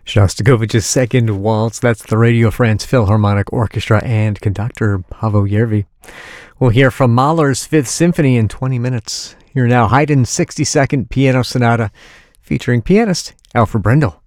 Shostakovich's Second Waltz. That's the Radio France Philharmonic Orchestra and conductor Paavo Järvi. We'll hear from Mahler's Fifth Symphony in 20 minutes. Here now, Haydn's 62nd Piano Sonata featuring pianist Alfred Brendel.